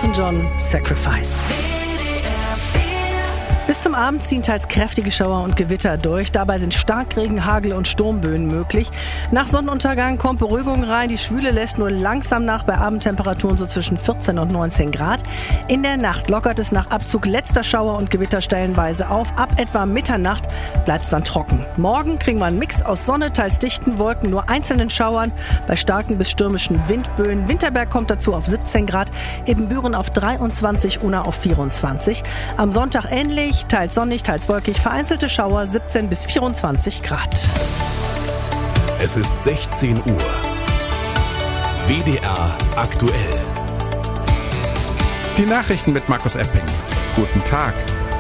Elton John, Sacrifice. Bis zum Abend ziehen teils kräftige Schauer und Gewitter durch. Dabei sind Starkregen, Hagel und Sturmböen möglich. Nach Sonnenuntergang kommt Beruhigung rein. Die Schwüle lässt nur langsam nach bei Abendtemperaturen so zwischen 14 und 19 Grad. In der Nacht lockert es nach Abzug letzter Schauer und Gewitter stellenweise auf. Ab etwa Mitternacht bleibt es dann trocken. Morgen kriegen wir einen Mix aus Sonne, teils dichten Wolken, nur einzelnen Schauern bei starken bis stürmischen Windböen. Winterberg kommt dazu auf 17 Grad, Ebenbüren auf 23, Unna auf 24. Am Sonntag ähnlich. Teils sonnig, teils wolkig, vereinzelte Schauer 17 bis 24 Grad. Es ist 16 Uhr. WDR aktuell. Die Nachrichten mit Markus Epping. Guten Tag.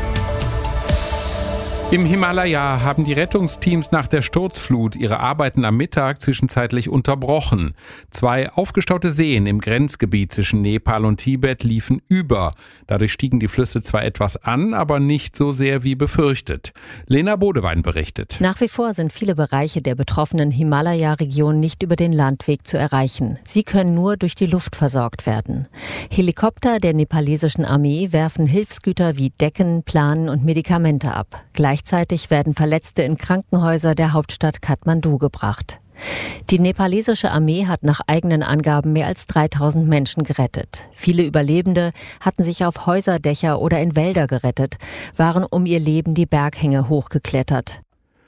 Im Himalaya haben die Rettungsteams nach der Sturzflut ihre Arbeiten am Mittag zwischenzeitlich unterbrochen. 2 aufgestaute Seen im Grenzgebiet zwischen Nepal und Tibet liefen über. Dadurch stiegen die Flüsse zwar etwas an, aber nicht so sehr wie befürchtet. Lena Bodewein berichtet. Nach wie vor sind viele Bereiche der betroffenen Himalaya-Region nicht über den Landweg zu erreichen. Sie können nur durch die Luft versorgt werden. Helikopter der nepalesischen Armee werfen Hilfsgüter wie Decken, Planen und Medikamente ab. Gleichzeitig werden Verletzte in Krankenhäuser der Hauptstadt Kathmandu gebracht. Die nepalesische Armee hat nach eigenen Angaben mehr als 3000 Menschen gerettet. Viele Überlebende hatten sich auf Häuserdächer oder in Wälder gerettet, waren um ihr Leben die Berghänge hochgeklettert.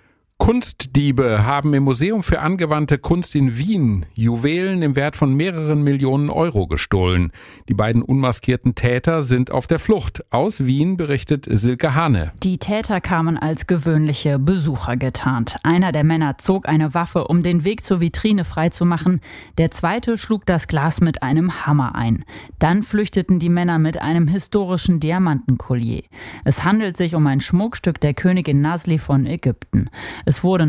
Kunstdiebe haben im Museum für angewandte Kunst in Wien Juwelen im Wert von mehreren Millionen Euro gestohlen. Die beiden unmaskierten Täter sind auf der Flucht. Aus Wien berichtet Silke Hane. Die Täter kamen als gewöhnliche Besucher getarnt. Einer der Männer zog eine Waffe, um den Weg zur Vitrine freizumachen. Der zweite schlug das Glas mit einem Hammer ein. Dann flüchteten die Männer mit einem historischen Diamantenkollier. Es handelt sich um ein Schmuckstück der Königin Nasli von Ägypten. Es wurde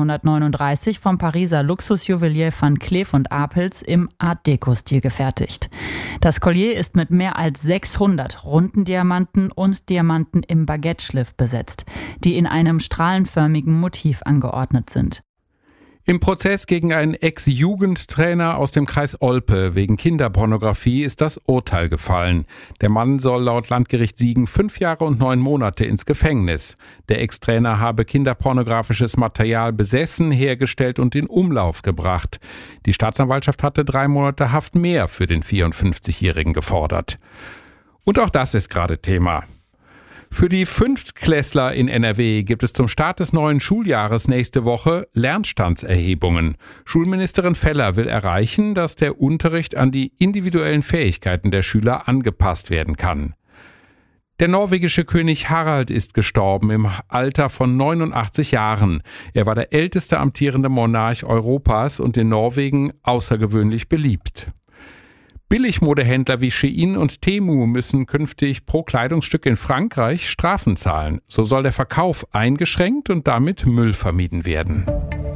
1939 vom Pariser Luxusjuwelier Van Cleef & Arpels im Art-Deco-Stil gefertigt. Das Collier ist mit mehr als 600 runden Diamanten und Diamanten im Baguette-Schliff besetzt, die in einem strahlenförmigen Motiv angeordnet sind. Im Prozess gegen einen Ex-Jugendtrainer aus dem Kreis Olpe wegen Kinderpornografie ist das Urteil gefallen. Der Mann soll laut Landgericht Siegen 5 Jahre und 9 Monate ins Gefängnis. Der Ex-Trainer habe kinderpornografisches Material besessen, hergestellt und in Umlauf gebracht. Die Staatsanwaltschaft hatte 3 Monate Haft mehr für den 54-Jährigen gefordert. Und auch das ist gerade Thema. Für die Fünftklässler in NRW gibt es zum Start des neuen Schuljahres nächste Woche Lernstandserhebungen. Schulministerin Feller will erreichen, dass der Unterricht an die individuellen Fähigkeiten der Schüler angepasst werden kann. Der norwegische König Harald ist gestorben im Alter von 89 Jahren. Er war der älteste amtierende Monarch Europas und in Norwegen außergewöhnlich beliebt. Billigmodehändler wie Shein und Temu müssen künftig pro Kleidungsstück in Frankreich Strafen zahlen. So soll der Verkauf eingeschränkt und damit Müll vermieden werden.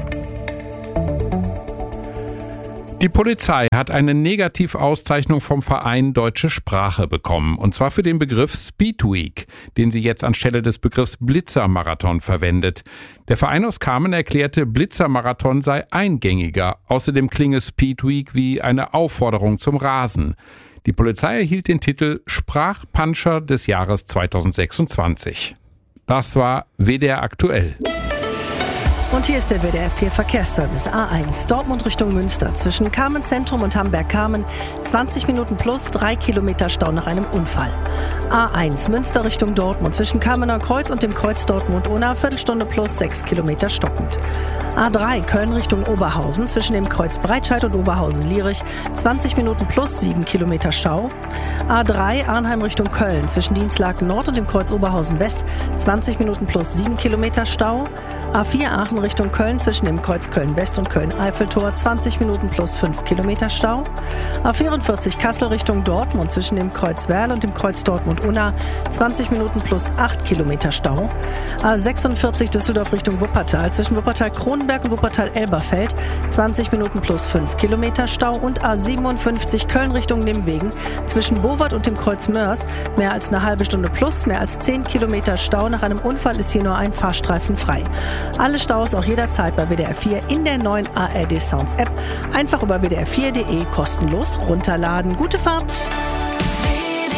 Die Polizei hat eine Negativauszeichnung vom Verein Deutsche Sprache bekommen, und zwar für den Begriff Speedweek, den sie jetzt anstelle des Begriffs Blitzermarathon verwendet. Der Verein aus Kamen erklärte, Blitzermarathon sei eingängiger. Außerdem klinge Speedweek wie eine Aufforderung zum Rasen. Die Polizei erhielt den Titel Sprachpuncher des Jahres 2026. Das war WDR aktuell. Und hier ist der WDR 4 Verkehrsservice A1 Dortmund Richtung Münster zwischen Kamen Zentrum und Hamberg-Kamen 20 Minuten plus 3 Kilometer Stau nach einem Unfall. A1 Münster Richtung Dortmund zwischen Kamener Kreuz und dem Kreuz Dortmund-Unna Viertelstunde plus 6 Kilometer stockend. A3 Köln Richtung Oberhausen zwischen dem Kreuz Breitscheid und Oberhausen-Lierich 20 Minuten plus 7 Kilometer Stau. A3 Arnheim Richtung Köln zwischen Dienstlaken Nord und dem Kreuz Oberhausen-West 20 Minuten plus 7 Kilometer Stau. A4 Aachen Richtung Köln zwischen dem Kreuz Köln-West und Köln-Eiffeltor 20 Minuten plus 5 Kilometer Stau. A44 Kassel Richtung Dortmund zwischen dem Kreuz Werl und dem Kreuz Dortmund-Unna 20 Minuten plus 8 Kilometer Stau. A46 Düsseldorf Richtung Wuppertal zwischen Wuppertal-Kronenberg und Wuppertal-Elberfeld 20 Minuten plus 5 Kilometer Stau. Und A57 Köln Richtung Nimwegen zwischen Bowart und dem Kreuz Mörs mehr als eine halbe Stunde plus mehr als 10 Kilometer Stau. Nach einem Unfall ist hier nur ein Fahrstreifen frei. Alle Staus auch jederzeit bei WDR 4 in der neuen ARD Sounds App. Einfach über wdr4.de kostenlos runterladen. Gute Fahrt!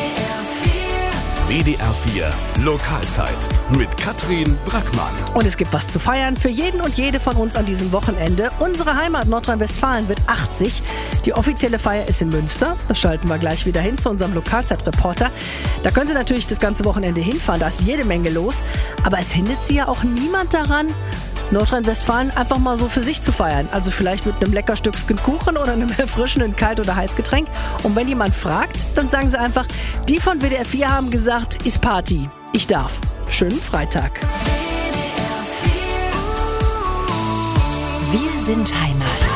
WDR 4 Lokalzeit mit Katrin Brackmann. Und es gibt was zu feiern für jeden und jede von uns an diesem Wochenende. Unsere Heimat Nordrhein-Westfalen wird 80. Die offizielle Feier ist in Münster. Das schalten wir gleich wieder hin zu unserem Lokalzeitreporter. Da können Sie natürlich das ganze Wochenende hinfahren. Da ist jede Menge los. Aber es hindert Sie ja auch niemand daran, Nordrhein-Westfalen einfach mal so für sich zu feiern. Also vielleicht mit einem lecker Stückchen Kuchen oder einem erfrischenden Kalt- oder Heißgetränk. Und wenn jemand fragt, dann sagen Sie einfach, die von WDR 4 haben gesagt, ist Party. Ich darf. Schönen Freitag. Wir sind Heimat.